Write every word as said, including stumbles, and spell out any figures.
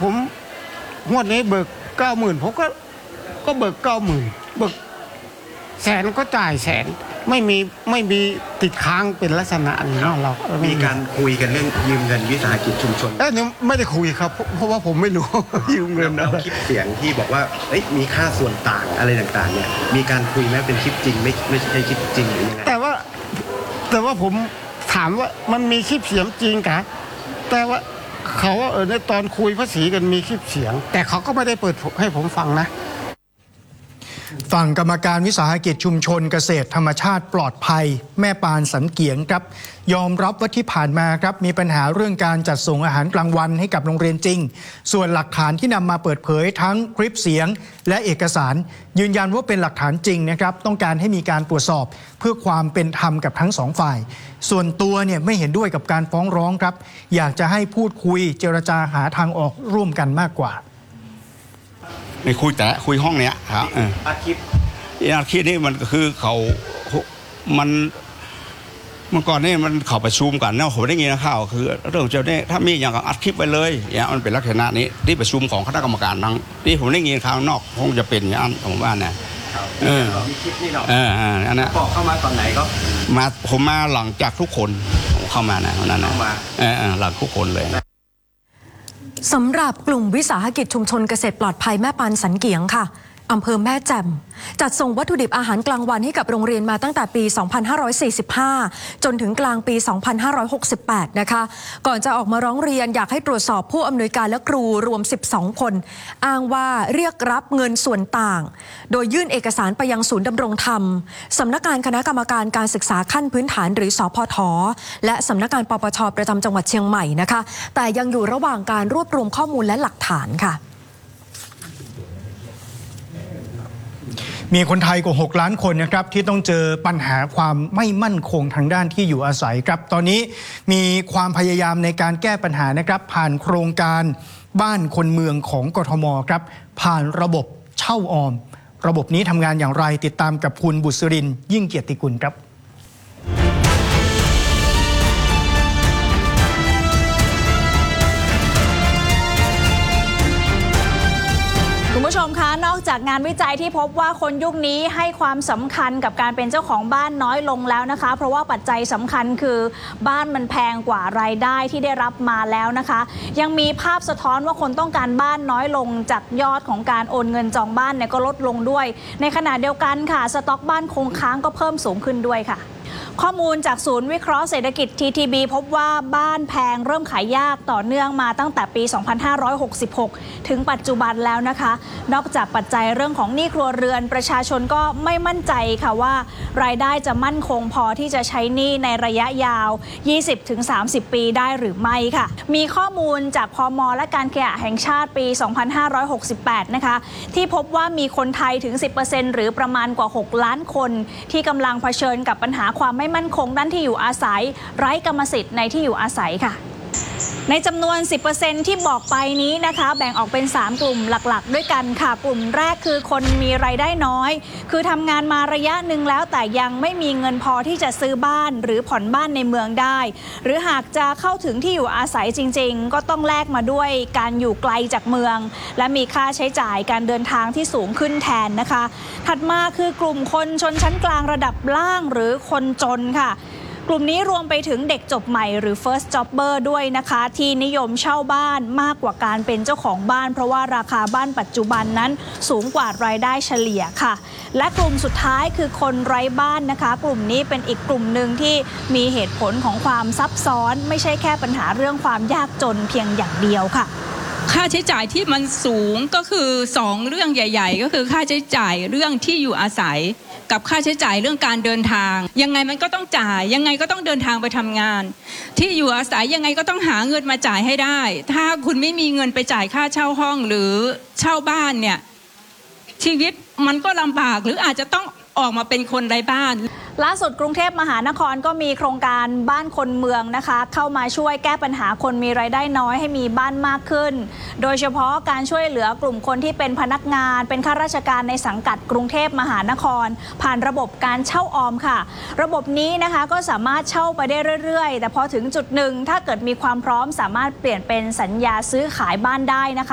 ผมงวดนี้เบิกเก้าหมื่นผมก็ก็เบิกเก้าหมื่นเบิกแสนก็จ่ายแสนไม่มีไม่มีติดค้างเป็นลักษณะนี้เนาะเรามีการคุยกันเรื่องยืมเงินวิสาหกิจชุมชนเออเนี่ยไม่ได้คุยครับเพราะว่าผมไม่รู้ยืมเงินเราคลิปเสียงที่บอกว่าเอ้ยมีค่าส่วนต่างอะไรต่างๆเนี่ยมีการคุยไหมเป็นคลิปจริงไม่ไม่ใช่คลิปจริงหรือยังไงแต่ว่าแต่ว่าผมถามว่ามันมีคลิปเสียงจริงกะแต่ว่าเขาว่าเออในตอนคุยภาษีกันมีคลิปเสียงแต่เขาก็ไม่ได้เปิดให้ผมฟังนะฝั่งกรรมการวิสาหกิจชุมชนเกษตรธรรมชาติปลอดภัยแม่ปานสันเกียงครับยอมรับว่าที่ผ่านมาครับมีปัญหาเรื่องการจัดส่งอาหารกลางวันให้กับโรงเรียนจริงส่วนหลักฐานที่นำมาเปิดเผยทั้งคลิปเสียงและเอกสารยืนยันว่าเป็นหลักฐานจริงนะครับต้องการให้มีการตรวจสอบเพื่อความเป็นธรรมกับทั้งสองฝ่ายส่วนตัวเนี่ยไม่เห็นด้วยกับการฟ้องร้องครับอยากจะให้พูดคุยเจรจาหาทางออกร่วมกันมากกว่าไม่คุยแต่คุยห้องเนี้ยครับอาคลิปอาคลิปนี่มันก็คือเขามันเมื่อก่อนนี่มันเขาประชุมกันเนาะผมได้ยินข่าวคือเรื่องเจ้าเนี่ยถ้ามีอย่างอัดคลิปไปเลยอย่างมันเป็นลักษณะนี้ที่ประชุมของคณะกรรมการทั้งที่ผมได้ยินข่าวนอกคงจะเป็นอย่างนั้นผมว่าเนี่ยเออมีคลิปนี่เนาะเอออันนั้นบอกเข้ามาตอนไหนก็มาผมมาหลังจากทุกคนเข้ามานะนั้นนะเออหลังทุกคนเลยสำหรับกลุ่มวิสาหกิจชุมชนเกษตรปลอดภัยแม่ปานสันเกียงค่ะอำเภอแม่แจ่มจัดส่งวัตถุดิบอาหารกลางวันให้กับโรงเรียนมาตั้งแต่ปี สองพันห้าร้อยสี่สิบห้า จนถึงกลางปี สองพันห้าร้อยหกสิบแปด นะคะก่อนจะออกมาร้องเรียนอยากให้ตรวจสอบผู้อำนวยการและครูรวม สิบสอง คนอ้างว่าเรียกรับเงินส่วนต่างโดยยื่นเอกสารไปยังศูนย์ดำรงธรรมสำนักงานคณะกรรมการการศึกษาขั้นพื้นฐานหรือสพทและสำนักงานปปชประจำจังหวัดเชียงใหม่นะคะแต่ยังอยู่ระหว่างการรวบรวมข้อมูลและหลักฐานค่ะมีคนไทยกว่าหกล้านคนนะครับที่ต้องเจอปัญหาความไม่มั่นคงทางด้านที่อยู่อาศัยครับตอนนี้มีความพยายามในการแก้ปัญหานะครับผ่านโครงการบ้านคนเมืองของกทมครับผ่านระบบเช่าออมระบบนี้ทำงานอย่างไรติดตามกับคุณบุษรินทร์ยิ่งเกียรติกุลครับคุณผู้ชมคะนอกจากงานวิจัยที่พบว่าคนยุคนี้ให้ความสำคัญกับการเป็นเจ้าของบ้านน้อยลงแล้วนะคะเพราะว่าปัจจัยสำคัญคือบ้านมันแพงกว่ารายได้ที่ได้รับมาแล้วนะคะยังมีภาพสะท้อนว่าคนต้องการบ้านน้อยลงจากยอดของการโอนเงินจองบ้านเนี่ยก็ลดลงด้วยในขณะเดียวกันค่ะสต็อกบ้านคงค้างก็เพิ่มสูงขึ้นด้วยค่ะข้อมูลจากศูนย์วิเคราะห์เศรษฐกิจ ที ที บี พบว่าบ้านแพงเริ่มขายยากต่อเนื่องมาตั้งแต่ปี สองพันห้าร้อยหกสิบหก ถึงปัจจุบันแล้วนะคะนอกจากปัจจัยเรื่องของหนี้ครัวเรือนประชาชนก็ไม่มั่นใจค่ะว่ารายได้จะมั่นคงพอที่จะใช้หนี้ในระยะยาว ยี่สิบถึงสามสิบ ปีได้หรือไม่ค่ะมีข้อมูลจากพม.และการเคหะแห่งชาติปี สองพันห้าร้อยหกสิบแปด นะคะที่พบว่ามีคนไทยถึง สิบเปอร์เซ็นต์ หรือประมาณกว่า หก ล้านคนที่กำลังเผชิญกับปัญหาความไม่มั่นคงด้านที่อยู่อาศัยไร้กรรมสิทธิ์ในที่อยู่อาศัยค่ะในจำนวน สิบเปอร์เซ็นต์ ที่บอกไปนี้นะคะแบ่งออกเป็นสามกลุ่มหลักๆด้วยกันค่ะกลุ่มแรกคือคนมีรายได้น้อยคือทำงานมาระยะหนึ่งแล้วแต่ยังไม่มีเงินพอที่จะซื้อบ้านหรือผ่อนบ้านในเมืองได้หรือหากจะเข้าถึงที่อยู่อาศัยจริงๆก็ต้องแลกมาด้วยการอยู่ไกลจากเมืองและมีค่าใช้จ่ายการเดินทางที่สูงขึ้นแทนนะคะถัดมาคือกลุ่มคนชนชั้นกลางระดับล่างหรือคนจนค่ะกลุ่มนี้รวมไปถึงเด็กจบใหม่หรือ first jobber ด้วยนะคะที่นิยมเช่าบ้านมากกว่าการเป็นเจ้าของบ้านเพราะว่าราคาบ้านปัจจุบันนั้นสูงกว่ารายได้เฉลี่ยค่ะและกลุ่มสุดท้ายคือคนไร้บ้านนะคะกลุ่มนี้เป็นอีกกลุ่มหนึ่งที่มีเหตุผลของความซับซ้อนไม่ใช่แค่ปัญหาเรื่องความยากจนเพียงอย่างเดียวค่ะค่าใช้จ่ายที่มันสูงก็คือสองเรื่องใหญ่ๆก็คือค่าใช้จ่ายเรื่องที่อยู่อาศัยกับค่าใช้จ่ายเรื่องการเดินทางยังไงมันก็ต้องจ่ายยังไงก็ต้องเดินทางไปทำงานที่อยู่อาศัยยังไงก็ต้องหาเงินมาจ่ายให้ได้ถ้าคุณไม่มีเงินไปจ่ายค่าเช่าห้องหรือเช่าบ้านเนี่ยชีวิตมันก็ลำบากหรืออาจจะต้องออกมาเป็นคนไร้บ้านล่าสุดกรุงเทพมหานครก็มีโครงการบ้านคนเมืองนะคะเข้ามาช่วยแก้ปัญหาคนมีรายได้น้อยให้มีบ้านมากขึ้นโดยเฉพาะการช่วยเหลือกลุ่มคนที่เป็นพนักงานเป็นข้าราชการในสังกัดกรุงเทพมหานครผ่านระบบการเช่าออมค่ะระบบนี้นะคะก็สามารถเช่าไปได้เรื่อยๆแต่พอถึงจุดหนึ่งถ้าเกิดมีความพร้อมสามารถเปลี่ยนเป็นสัญญาซื้อขายบ้านได้นะคะ